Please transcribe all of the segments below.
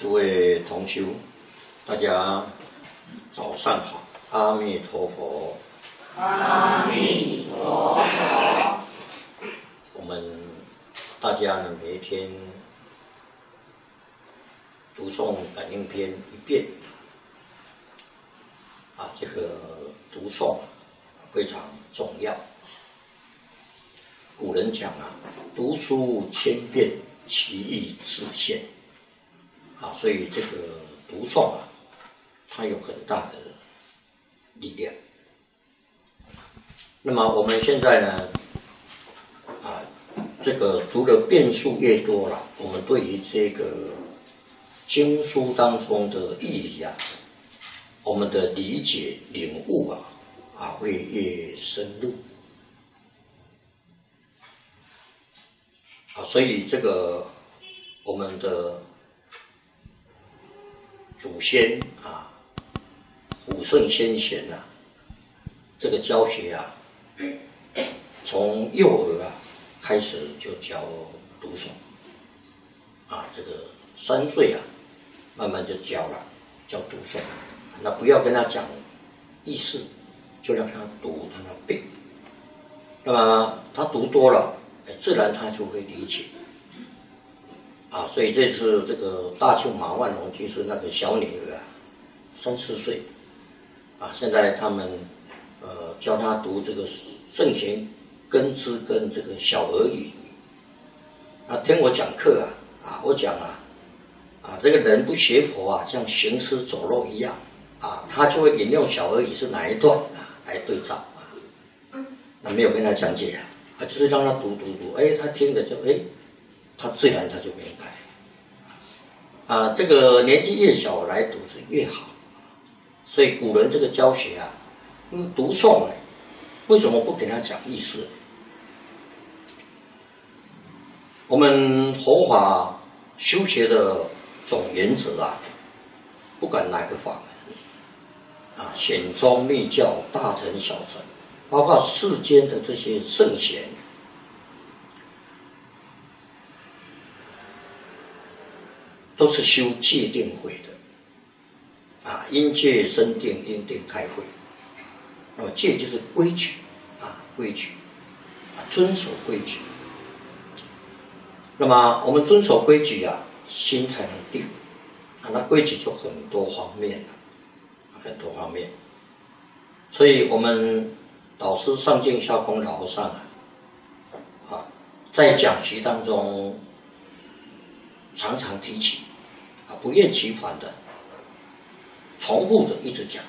诸位同修，大家早上好，阿弥陀佛。 阿弥陀佛。 我们大家呢，每一天读诵感应篇一遍，这个读诵非常重要。古人讲读书千遍，其义自现。所以这个读诵它有很大的力量。那么我们现在呢，这个读的遍数越多了，我们对于这个经书当中的义理我们的理解领悟会越深入。所以这个我们的祖先古圣先贤这个教学从幼儿开始就教读诵这个3岁慢慢就教了，教读诵那不要跟他讲意思，就让他读，让他背。那么他读多了，自然他就会理解。所以这次这个大庆马万龙居士那个小女儿3、4岁现在他们教他读这个圣贤根知跟这个小儿语。听我讲课我讲这个人不学佛像行尸走肉一样他就会引用小儿语是哪一段来对照那没有跟他讲解就是让他读，他听了就他自然他就明白这个年纪越小来读是越好。所以古人这个教学读诵为什么不给他讲意思？我们佛法修学的总原则不管哪个法门显宗密教、大乘小乘，包括世间的这些圣贤，都是修戒定慧的因戒生定，因定开慧。那么戒就是规矩规矩遵守规矩。那么我们遵守规矩心才能定那规矩就很多方面了，很多方面。所以我们导师上净下空老和尚在讲习当中常常提起不厌其烦的重复的一直讲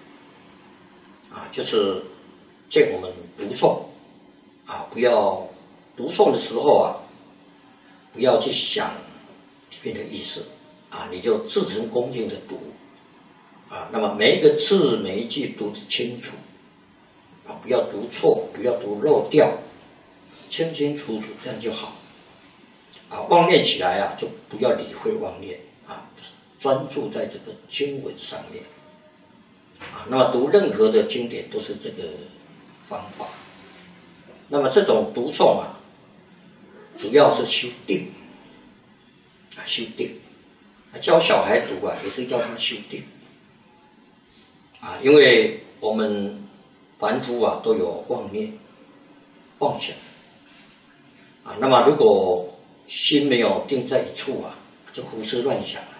就是见我们读诵不要读诵的时候不要去想里面的意思你就自诚恭敬的读那么每一个字每一句读得清楚不要读错，不要读漏掉，清清楚楚，这样就好妄念起来就不要理会妄念专注在这个经文上面那么读任何的经典都是这个方法。那么这种读诵主要是修定修定。教小孩读也是要他修定因为我们凡夫都有妄念妄想那么如果心没有定在一处就胡思乱想了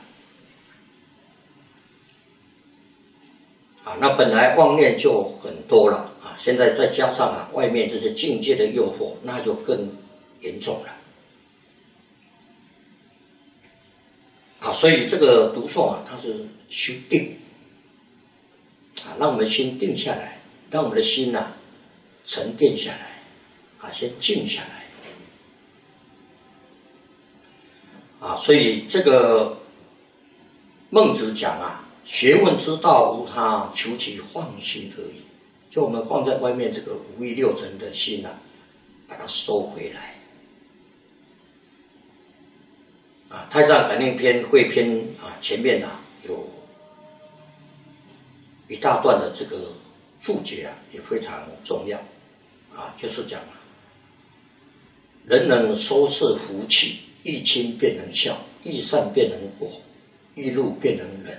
那本来妄念就很多了现在再加上外面这些境界的诱惑，那就更严重了所以这个读诵它是修定让我们心定下来，让我们的心沉淀下来先静下来所以这个孟子讲学问之道无他，求其放心而已。就我们放在外面这个五欲六尘的心把它收回来太上感应篇汇篇前面有一大段的这个注解也非常重要就是讲人能收摄福气，欲亲便能孝，欲善便能果， 一路变成人。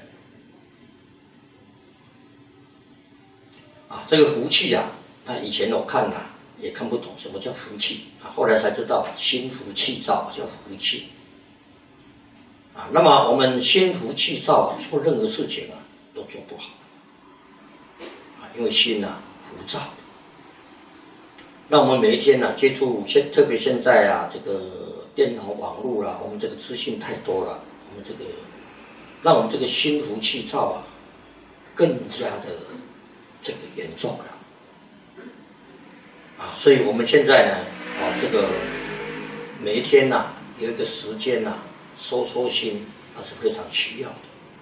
这个福气啊，以前我看也看不懂什么叫福气后来才知道心浮气躁叫福气那么我们心浮气躁做任何事情都做不好因为心浮躁。那我们每一天接触特别现在这个电脑网络我们这个资讯太多了，我们这个让我们这个心浮气躁更加的这个严重了所以我们现在呢这个每一天有一个时间收心是非常需要的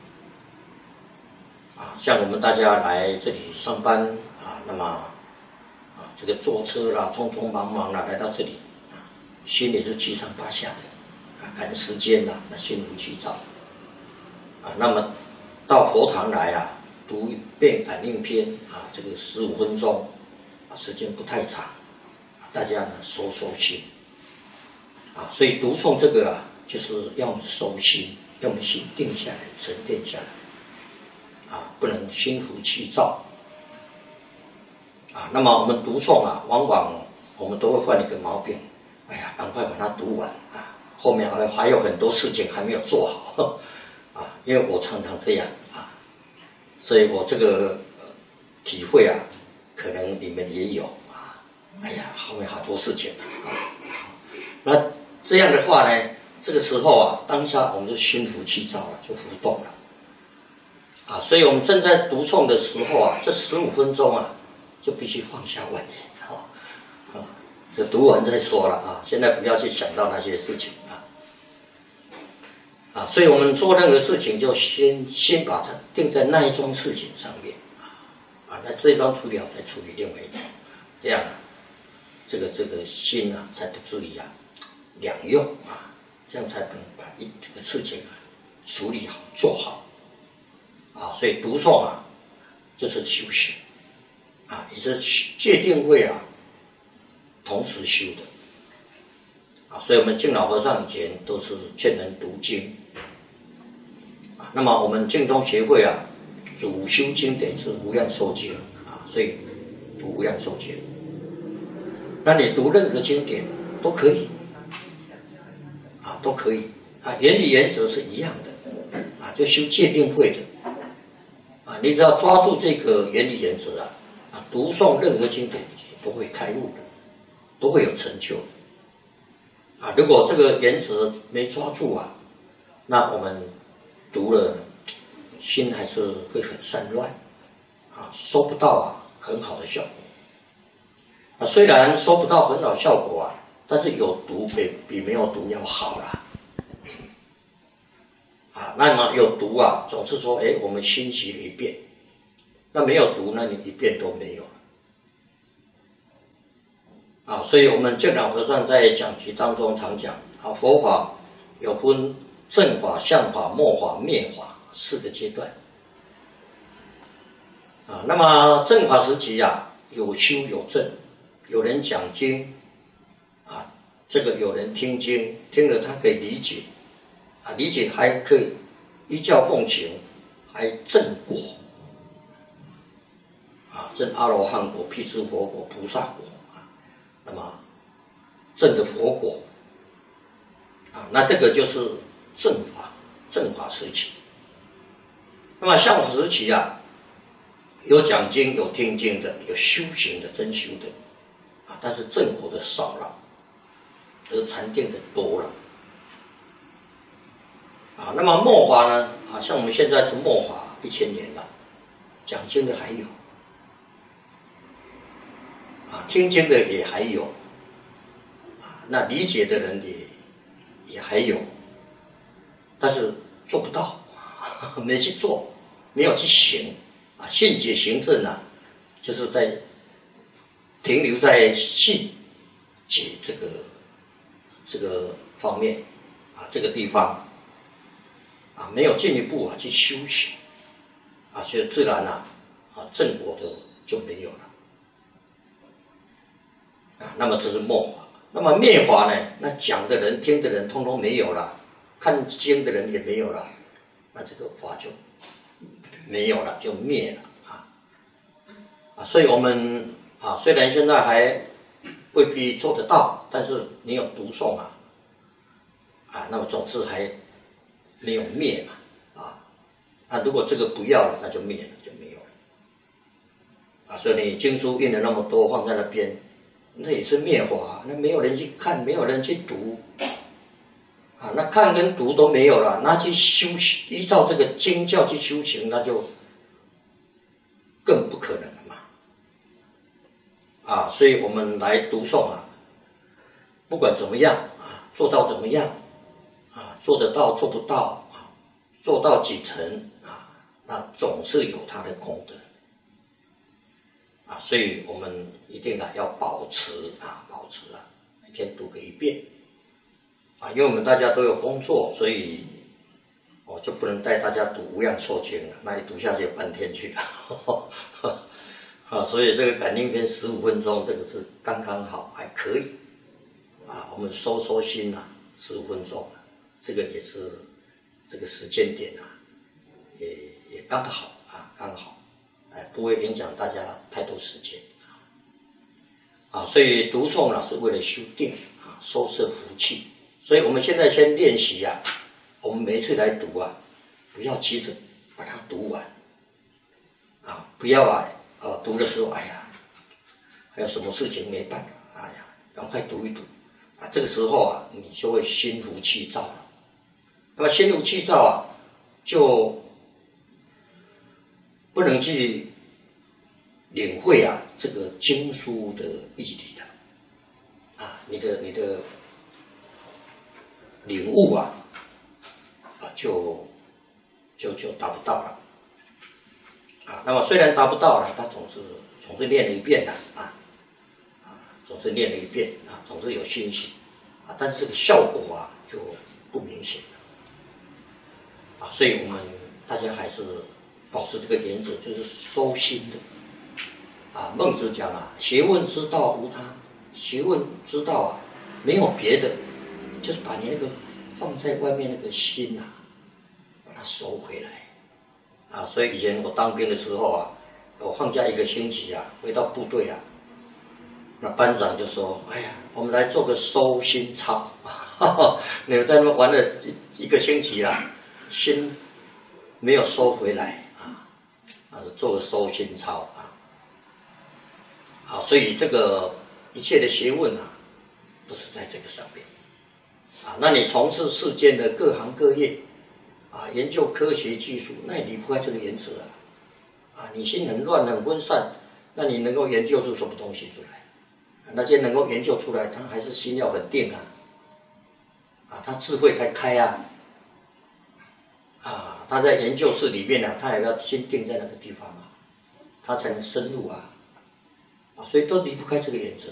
像我们大家来这里上班那么这个坐车匆匆忙忙来到这里心里是七上八下的赶时间那心浮气躁那么到佛堂来读一遍感应篇这个15分钟时间不太长大家收心所以读诵这个就是要我们收心，要我们心定下来沉淀下来不能心浮气躁那么我们读诵往往我们都会犯一个毛病，哎呀赶快把它读完后面还有很多事情还没有做好因为我常常这样所以我这个体会可能你们也有哎呀后面好多事情那这样的话呢，这个时候当下我们就心浮气躁了，就浮动了所以我们正在读诵的时候这15分钟就必须放下万念就读完再说了现在不要去想到那些事情所以我们做任何事情就先把它定在那一桩事情上面那这一桩处理好再处理另外一桩这样这个心才不至于两用这样才能把这个事情处理好做好所以读诵就是修行也是戒定慧同时修的所以我们净老和尚以前都是劝人读经那么我们净宗协会主修经典是无量寿经所以读无量寿经。那你读任何经典都可以都可以原理原则是一样的就修戒定慧的你只要抓住这个原理原则读诵任何经典都会开悟的，都会有成就的如果这个原则没抓住那我们读了心还是会很散乱收不到很好的效果虽然收不到很好效果但是有读比没有读要好啦那么有读总是说我们心习了一遍，那没有读那你一遍都没有了所以我们净老和尚在讲题当中常讲佛法有分正法、相法、末法、灭法4个阶段那么正法时期有修有证，有人讲经这个有人听经，听了他可以理解理解还可以依教奉行，还证果证阿罗汉果、辟支佛果、菩萨果那么证的佛果那这个就是正法时期。那么相法时期有讲经有听经的，有修行的真修的但是正果的少了，而禅定的多了那么末法呢像我们现在是末法1000年了，讲经的还有听经的也还有那理解的人也还有，但是做不到没去做，没有去行信解行证就是在停留在信解这个方面这个地方没有进一步去修行所以自然正果的就没有了那么这是末法。那么灭法呢，那讲的人听的人通通没有了，看经的人也没有了那这个法就没有了，就灭了所以我们虽然现在还未必做得到，但是你有读诵那么总是还没有灭嘛如果这个不要了，那就灭了，就没有了所以你经书印了那么多放在那边，那也是灭法那没有人去看，没有人去读那看跟读都没有了，那去修行，依照这个经教去修行，那就更不可能了嘛所以我们来读诵不管怎么样做到怎么样做得到做不到做到几成那总是有它的功德所以我们一定要保持每天读个一遍因为我们大家都有工作，所以我就不能带大家读无量寿经了，那一读下去半天去了所以这个感应篇15分钟，这个是刚刚好，还可以我们收心15分钟这个也是这个时间点也刚好刚好不会影响大家太多时间所以读诵是为了修定收摄福气，所以我们现在先练习我们每一次来读不要急着把它读完不要读的时候还有什么事情没办法赶快读一读这个时候你就会心浮气躁了。那么心浮气躁就不能去领会这个经书的义理了你的领悟就达不到了那么虽然达不到了，他总是练了一遍总是练了一遍总是有欣喜但是这个效果就不明显了所以我们大家还是保持这个原则，就是收心的孟子讲学问之道无他，学问之道没有别的，就是把你那个放在外面那个心把它收回来所以以前我当兵的时候我放假1个星期回到部队那班长就说：“哎呀，我们来做个收心操你们在那边玩了1个星期心没有收回来做个收心操所以这个一切的学问都是在这个上面那你从事世间的各行各业研究科学技术，那也离不开这个原则你心很乱很分散，那你能够研究出什么东西出来？那些能够研究出来，他还是心要很定他智慧才开他在研究室里面他也要心定在那个地方他才能深入所以都离不开这个原则